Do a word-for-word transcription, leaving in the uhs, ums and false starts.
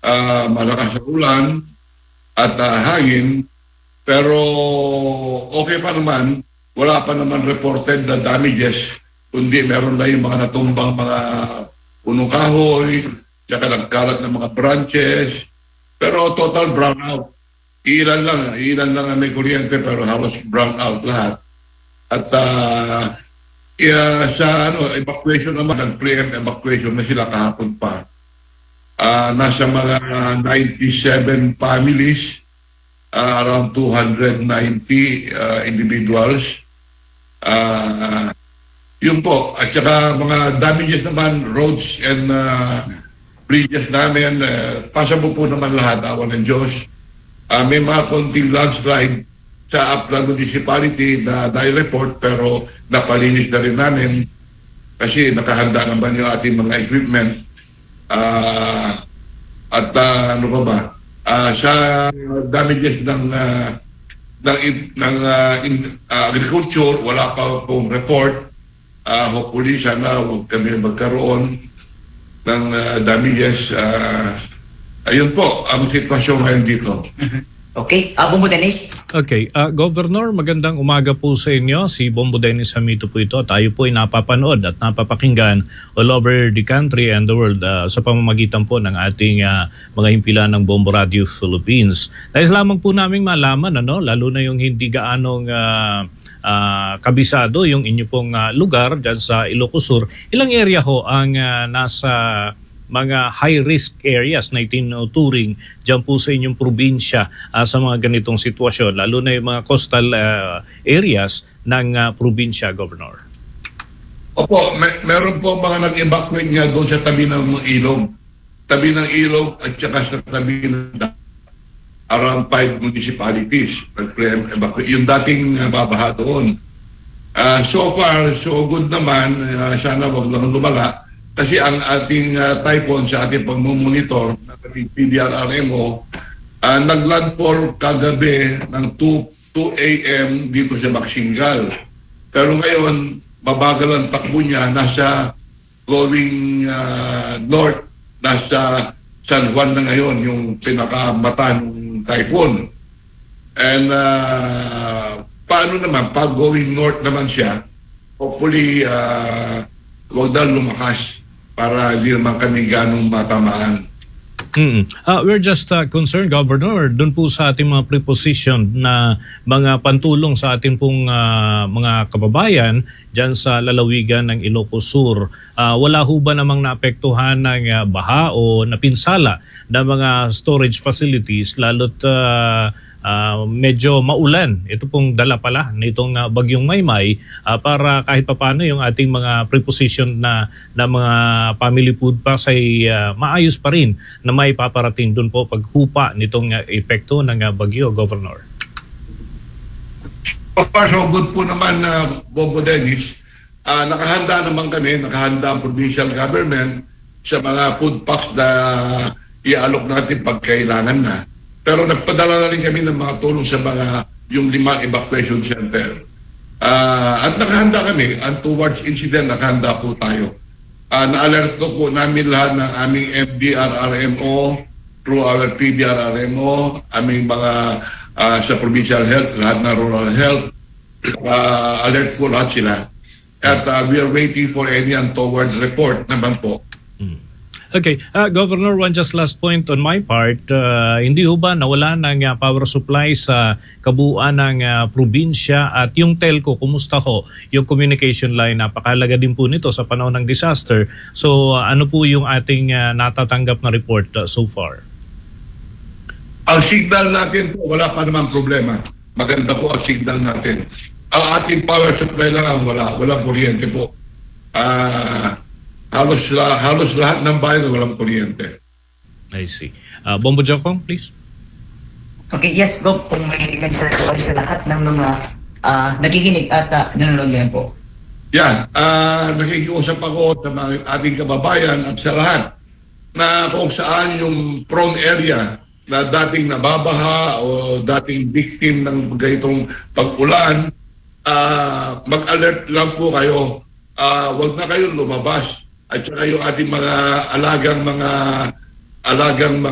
uh, malakas ang ulan at uh, hangin, pero okay pa naman, wala pa naman reported na damages, kundi meron lang yung mga natumbang mga punong kahoy, tsaka nagkalat ng mga branches, pero total brownout. Ilan lang, ilan lang ang may kuryente pero halos brownout lahat. At uh, yeah, sa ano, evacuation naman, nag-pre-empt evacuation na sila kahapon pa. Uh, nasa mga ninety-seven families, uh, around two hundred ninety uh, individuals. Uh, yun po, at saka mga damages naman, roads and uh, bridges namin, uh, passable po naman lahat, awan ng Diyos. Uh, may mga konting landslide sa Upland Municipality na nai-report pero napalinis na rin namin kasi nakahanda naman yung ating mga equipment. Uh, at uh, ano ba ba? Uh, sa damages ng, uh, ng, ng uh, in, uh, agriculture, wala pa pong report. Uh, hopefully, sana huwag kami magkaroon ng uh, damages. Uh, ayun po, ang sitwasyon ngayon dito. Okay. Uh, Bombo Dennis. Okay. Uh, Governor, magandang umaga po sa inyo. Si Bombo Dennis Hamito po ito. Tayo po ay napapanood at napapakinggan all over the country and the world uh, sa pamamagitan po ng ating uh, mga himpilan ng Bombo Radio Philippines. Dahil lamang po namin malaman, ano, lalo na yung hindi gaanong uh, uh, kabisado yung inyo pong uh, lugar dyan sa Ilocos Sur. Ilang area ho ang uh, nasa mga high-risk areas na itinuturing dyan po sa inyong probinsya uh, sa mga ganitong sitwasyon, lalo na yung mga coastal uh, areas ng uh, probinsya, Governor? Opo, may, meron po mga nag-evacuate nga doon sa tabi ng ilog. Tabi ng ilog at saka sa tabi ng around five municipalities. Nag-evacuate. Yung dating uh, babaha doon. Uh, so far, so good naman. Uh, sana wag lang lumala. Kasi ang ating uh, typhoon sa ating pagmumonitor ng P D R R M O, uh, naglandfall kagabi ng two a m dito sa Maxingal. Pero ngayon, mabagal ang takbo niya, nasa going uh, north, nasa San Juan na ngayon, yung pinakamata ng typhoon. And uh, paano naman, pag going north naman siya, hopefully, uh, huwag daw lumakas para hindi naman kami ganong matamaan. Mm-hmm. Uh, we're just uh, concerned, Governor, doon po sa ating mga preposition na mga pantulong sa ating pong uh, mga kababayan dyan sa lalawigan ng Ilocos Sur. Uh, wala ho ba namang naapektuhan ng uh, baha o napinsala na mga storage facilities lalo't uh, Uh, medyo maulan. Ito pong dala pala nitong uh, bagyong Maymay uh, para kahit papano yung ating mga preposition na, na mga family food packs ay uh, maayos pa rin na may paparating doon po paghupa nitong uh, epekto ng uh, bagyo, Governor. So far, so good po naman, uh, Bombo Dennis. Uh, nakahanda naman kami, nakahanda ang provincial government sa mga food packs na iaalok natin pag kailangan na. Pero nagpadala na rin kami ng mga tulong sa mga yung limang evacuation center. Uh, at nakahanda kami, and towards incident, nakahanda po tayo. Uh, na-alert po namin lahat ng aming M D R R M O, through our P D R R M O, aming mga uh, sa provincial health, lahat na rural health. Uh, alert po lahat sila. At uh, we are waiting for any untoward report naman po. Hmm. Okay. Uh, Governor, one just last point on my part. Uh, hindi ho ba nawala ng uh, power supply sa kabuuan ng uh, probinsya at yung telco, kumusta ho? Yung communication line, napakalaga din po nito sa panahon ng disaster. So uh, ano po yung ating uh, natatanggap na report uh, so far? Ang signal natin po, wala pa naman problema. Maganda po ang signal natin. Ang ating power supply lang ang wala. Walang kuryente po. Ah... Uh, Halos, uh, halos lahat ng bayan walang kuryente. I see. Uh, Bombo Jocong, please. Okay, yes, Bob. Kung may nagsasabi sa lahat ng mga uh, nakikinig at uh, nanonood yan po. Yeah, uh, nakikiusap ako sa mga ating kababayan at sa lahat na kung saan yung prone area na dating nababaha o dating victim ng ganitong pag-ulan, uh, mag-alert lang po kayo. Uh, huwag na kayo lumabas. At saka yung ating mga alagang mga alagang mga